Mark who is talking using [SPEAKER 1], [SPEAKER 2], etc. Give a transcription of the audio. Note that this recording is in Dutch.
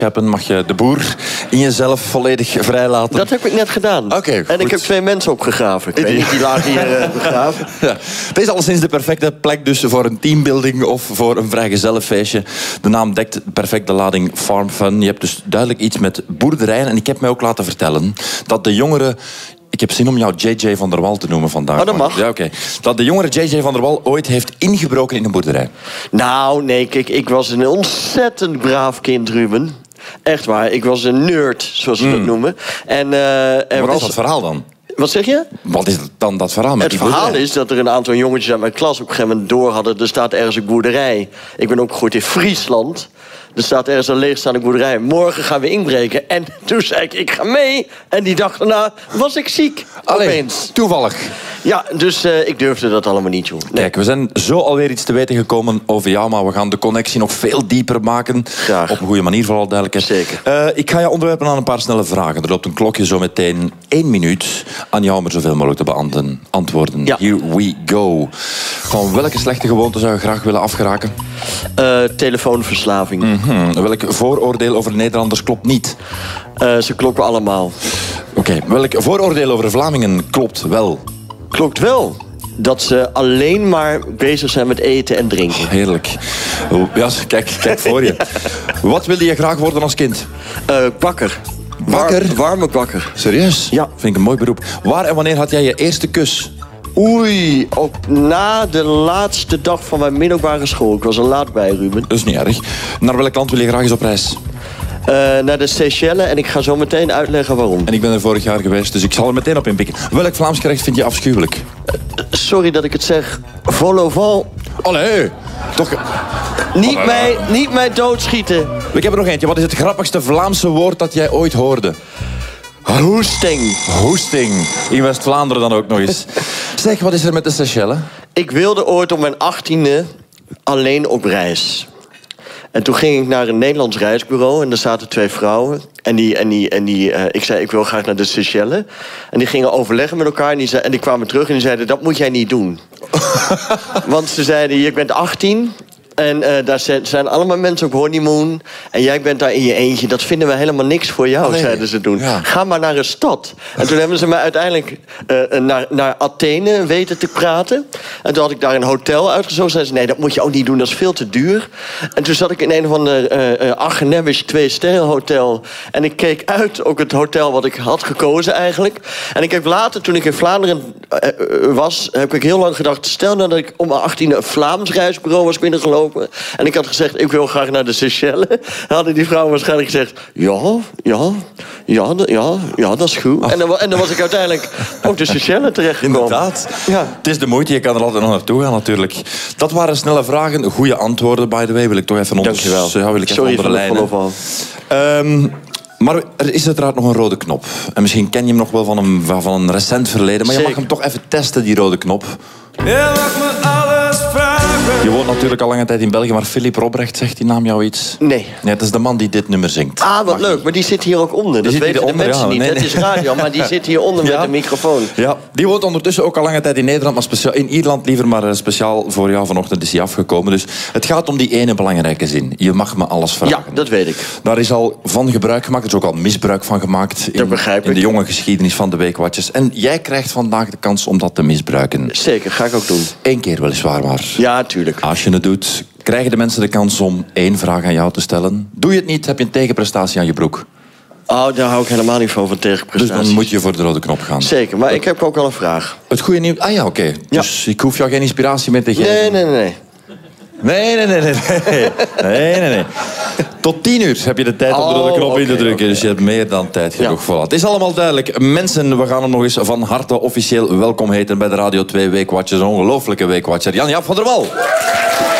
[SPEAKER 1] hebben, mag je de boer in jezelf volledig vrijlaten.
[SPEAKER 2] Dat heb ik net gedaan.
[SPEAKER 1] Oké,
[SPEAKER 2] en
[SPEAKER 1] goed.
[SPEAKER 2] ik heb 2 mensen opgegraven. Ik weet niet, die lagen hier begraven.
[SPEAKER 1] Ja. Het is alleszins de perfecte plek dus voor een teambuilding of voor een vrijgezellenfeestje. De naam dekt perfect de lading farm fun. Je hebt dus duidelijk iets met boerderijen. En ik heb mij ook laten vertellen dat de jongeren... Ik heb zin om jou JJ van der Wal te noemen vandaag.
[SPEAKER 2] Oh, dat mag.
[SPEAKER 1] Ja, oké. Dat de jongere JJ van der Wal ooit heeft ingebroken in een boerderij.
[SPEAKER 2] Nou, nee, kijk, ik was een ontzettend braaf kind, Ruben. Echt waar, ik was een nerd, zoals ze dat noemen. En,
[SPEAKER 1] Wat is dat verhaal dan?
[SPEAKER 2] Wat zeg je?
[SPEAKER 1] Wat is dan dat verhaal met
[SPEAKER 2] Het
[SPEAKER 1] die
[SPEAKER 2] verhaal
[SPEAKER 1] boerderij?
[SPEAKER 2] is dat er een aantal jongetjes uit mijn klas op een gegeven moment door hadden. Er staat ergens een boerderij. Ik ben opgegroeid in Friesland. Er staat ergens een leegstaande boerderij. Morgen gaan we inbreken. En toen zei ik ga mee. En die dag daarna was ik ziek.
[SPEAKER 1] Allee,
[SPEAKER 2] opeens.
[SPEAKER 1] toevallig.
[SPEAKER 2] Ja, dus ik durfde dat allemaal niet, joh. Nee.
[SPEAKER 1] Kijk, we zijn zo alweer iets te weten gekomen over jou, maar we gaan de connectie nog veel dieper maken.
[SPEAKER 2] Graag.
[SPEAKER 1] Op een goede manier, vooral duidelijkheid.
[SPEAKER 2] Zeker.
[SPEAKER 1] Ik ga je onderwerpen aan een paar snelle vragen. Er loopt een klokje zo meteen 1 minuut aan jou om er zoveel mogelijk te antwoorden.
[SPEAKER 2] Ja.
[SPEAKER 1] Here we go. Van welke slechte gewoonte zou je graag willen afgeraken?
[SPEAKER 2] Telefoonverslaving.
[SPEAKER 1] Welk vooroordeel over Nederlanders klopt niet?
[SPEAKER 2] Ze kloppen allemaal.
[SPEAKER 1] Oké. Welk vooroordeel over Vlamingen klopt wel?
[SPEAKER 2] Klopt wel. Dat ze alleen maar bezig zijn met eten en drinken.
[SPEAKER 1] Heerlijk. Ja, kijk voor je. Wat wilde je graag worden als kind?
[SPEAKER 2] Bakker.
[SPEAKER 1] Bakker?
[SPEAKER 2] Warme bakker.
[SPEAKER 1] Serieus?
[SPEAKER 2] Ja.
[SPEAKER 1] Vind ik een mooi beroep. Waar en wanneer had jij je eerste kus?
[SPEAKER 2] Oei, na de laatste dag van mijn middelbare school. Ik was er laat bij, Ruben.
[SPEAKER 1] Dat is niet erg. Naar welk land wil je graag eens op reis?
[SPEAKER 2] Naar de Seychelles en ik ga zo meteen uitleggen waarom.
[SPEAKER 1] En ik ben er vorig jaar geweest, dus ik zal er meteen op inpikken. Welk Vlaams gerecht vind je afschuwelijk?
[SPEAKER 2] Sorry dat ik het zeg. Vol au vent.
[SPEAKER 1] Allee, toch...
[SPEAKER 2] Niet mij doodschieten.
[SPEAKER 1] Ik heb er nog eentje. Wat is het grappigste Vlaamse woord dat jij ooit hoorde?
[SPEAKER 2] Hoesting.
[SPEAKER 1] Hoesting. In West-Vlaanderen dan ook nog eens. Zeg, wat is er met de Seychelles?
[SPEAKER 2] Ik wilde ooit op mijn 18e alleen op reis. En toen ging ik naar een Nederlands reisbureau en er zaten 2 vrouwen. Ik zei, ik wil graag naar de Seychelles. En die gingen overleggen met elkaar en die kwamen terug en die zeiden, dat moet jij niet doen. Want ze zeiden, je bent 18... En daar zijn allemaal mensen op honeymoon. En jij bent daar in je eentje. Dat vinden we helemaal niks voor jou, zeiden ze toen. Ja. Ga maar naar een stad. En toen hebben ze mij uiteindelijk naar Athene weten te praten. En toen had ik daar een hotel uitgezocht. Zeiden ze, nee, dat moet je ook niet doen, dat is veel te duur. En toen zat ik in een of ander Achenewisch 2-sterren hotel. En ik keek uit op het hotel wat ik had gekozen eigenlijk. En ik heb later, toen ik in Vlaanderen was, heb ik heel lang gedacht, stel nou dat ik om mijn 18e een Vlaams reisbureau was binnengelopen. En ik had gezegd, ik wil graag naar de Seychelles. Hadden die vrouwen waarschijnlijk gezegd, ja, dat is goed. En dan was ik uiteindelijk op de Seychelles terechtgekomen.
[SPEAKER 1] Inderdaad.
[SPEAKER 2] Ja.
[SPEAKER 1] Het is de moeite, je kan er altijd nog naartoe gaan natuurlijk. Dat waren snelle vragen, goede antwoorden, by the way. Wil ik toch even
[SPEAKER 2] Dankjewel.
[SPEAKER 1] Sorry
[SPEAKER 2] voor de follow-up.
[SPEAKER 1] Maar er is uiteraard nog een rode knop. En misschien ken je hem nog wel van een recent verleden. Maar je mag hem toch even testen, die rode knop. Je mag me alles vragen. Je woont natuurlijk al lange tijd in België, maar Philippe Robrecht, zegt die naam jou iets?
[SPEAKER 2] Nee.
[SPEAKER 1] Nee, het is de man die dit nummer zingt.
[SPEAKER 2] Ah, wat leuk. Maar die zit hier ook onder. Dat weten de mensen niet. Het is radio, maar die zit hieronder met een microfoon.
[SPEAKER 1] Ja, die woont ondertussen ook al lange tijd in Nederland, maar speciaal in Ierland liever, maar speciaal voor jou vanochtend is hij afgekomen. Dus het gaat om die ene belangrijke zin. Je mag me alles vragen.
[SPEAKER 2] Ja, dat weet ik.
[SPEAKER 1] Daar is al van gebruik gemaakt, er is ook al misbruik van gemaakt in de jonge geschiedenis van de Weekwatchers. En jij krijgt vandaag de kans om dat te misbruiken.
[SPEAKER 2] Zeker, ga ik ook doen.
[SPEAKER 1] 1 keer weliswaar maar.
[SPEAKER 2] Ja, tuurlijk.
[SPEAKER 1] Als je het doet, krijgen de mensen de kans om 1 vraag aan jou te stellen. Doe je het niet, heb je een tegenprestatie aan je broek.
[SPEAKER 2] Oh, daar hou ik helemaal niet van tegenprestaties.
[SPEAKER 1] Dus dan moet je voor de rode knop gaan.
[SPEAKER 2] Zeker, maar ik heb ook wel een vraag.
[SPEAKER 1] Het goede nieuws... Ah ja, oké. Dus ik hoef jou geen inspiratie meer te geven.
[SPEAKER 2] Nee.
[SPEAKER 1] Nee. Tot 10 uur heb je de tijd om de rode knop in te drukken. Dus je hebt meer dan tijd genoeg. Voilà. Het is allemaal duidelijk. Mensen, we gaan hem nog eens van harte officieel welkom heten bij de Radio 2 Weekwatchers. Een ongelofelijke Weekwatcher. Jan-Jaap van der Wal.